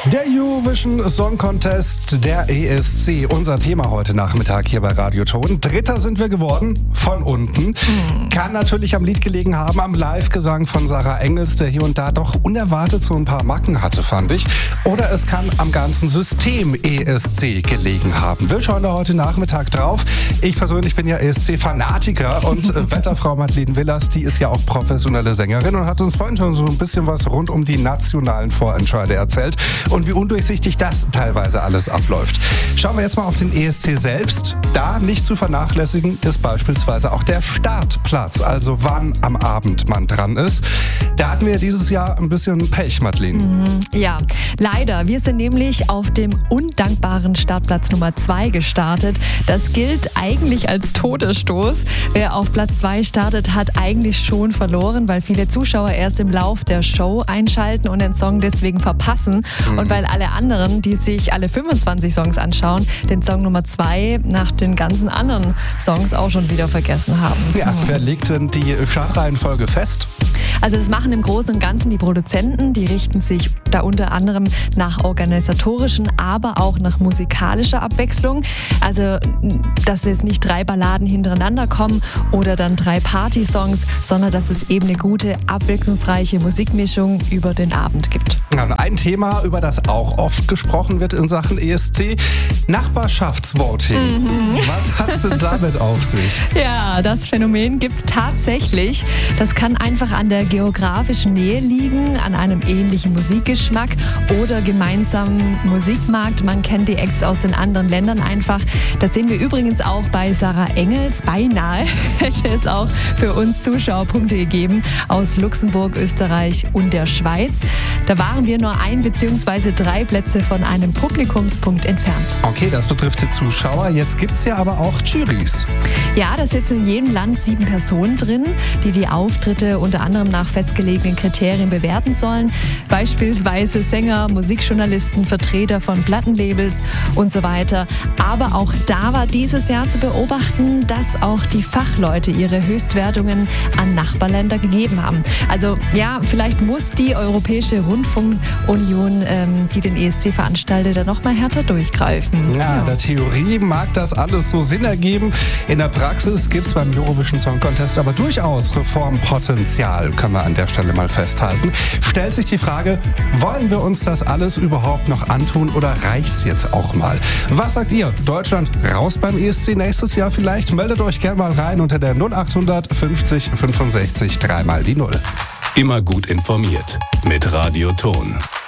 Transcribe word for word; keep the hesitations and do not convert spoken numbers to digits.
Der Eurovision Song Contest, der E S C, unser Thema heute Nachmittag hier bei Radio Ton. Dritter sind wir geworden, von unten. Mhm. Kann natürlich am Lied gelegen haben, am Live-Gesang von Sarah Engels, der hier und da doch unerwartet so ein paar Macken hatte, fand ich. Oder es kann am ganzen System E S C gelegen haben. Wir schauen da heute Nachmittag drauf. Ich persönlich bin ja E S C-Fanatiker und Wetterfrau Madeleine Willers, die ist ja auch professionelle Sängerin und hat uns vorhin schon so ein bisschen was rund um die nationalen Vorentscheide erzählt. Und wie undurchsichtig das teilweise alles abläuft. Schauen wir jetzt mal auf den E S C selbst. Da nicht zu vernachlässigen ist beispielsweise auch der Startplatz, also wann am Abend man dran ist. Da hatten wir dieses Jahr ein bisschen Pech, Madeleine. Mhm, ja, leider. Wir sind nämlich auf dem undankbaren Startplatz Nummer zwei gestartet. Das gilt eigentlich als Todesstoß. Wer auf Platz zwei startet, hat eigentlich schon verloren, weil viele Zuschauer erst im Lauf der Show einschalten und den Song deswegen verpassen. Mhm. Und weil alle anderen, die sich alle fünfundzwanzig Songs anschauen, den Song Nummer zwei nach den ganzen anderen Songs auch schon wieder vergessen haben. Ja, wer legt denn die Chartreihenfolge fest? Also das machen im Großen und Ganzen die Produzenten. Die richten sich da unter anderem nach organisatorischen, aber auch nach musikalischer Abwechslung. Also, dass jetzt nicht drei Balladen hintereinander kommen oder dann drei Party-Songs, sondern dass es eben eine gute, abwechslungsreiche Musikmischung über den Abend gibt. Ja, und ein Thema, über das auch oft gesprochen wird in Sachen E S C, Nachbarschaftsvoting. Mhm. Was hat es denn damit auf sich? Ja, das Phänomen gibt es tatsächlich. Das kann einfach an der geografischen Nähe liegen, an einem ähnlichen Musikgeschmack oder gemeinsamen Musikmarkt. Man kennt die Acts aus den anderen Ländern einfach. Das sehen wir übrigens auch bei Sarah Engels. Beinahe hätte es auch für uns Zuschauerpunkte gegeben aus Luxemburg, Österreich und der Schweiz. Da waren wir nur ein bzw. drei Plätze von einem Publikumspunkt entfernt. Okay, das betrifft die Zuschauer. Jetzt gibt es ja aber auch Jurys. Ja, da sitzen in jedem Land sieben Personen drin, die die Auftritte unter anderem nach festgelegten Kriterien bewerten sollen. Beispielsweise Sänger, Musikjournalisten, Vertreter von Plattenlabels und so weiter. Aber auch da war dieses Jahr zu beobachten, dass auch die Fachleute ihre Höchstwertungen an Nachbarländer gegeben haben. Also ja, vielleicht muss die Europäische Rundfunkunion, ähm, die den E S C veranstaltet, da noch mal härter durchgreifen. Ja, in der Theorie mag das alles so Sinn ergeben. In der Praxis gibt es beim Eurovision Song Contest aber durchaus Reformpotenzial, können wir an der Stelle mal festhalten. Stellt sich die Frage, wollen wir uns das alles überhaupt noch antun oder reicht's jetzt auch mal? Was sagt ihr? Deutschland raus beim E S C nächstes Jahr vielleicht? Meldet euch gerne mal rein unter der null achthundert fünfzig fünfundsechzig dreimal die Null. Immer gut informiert mit Radio Ton.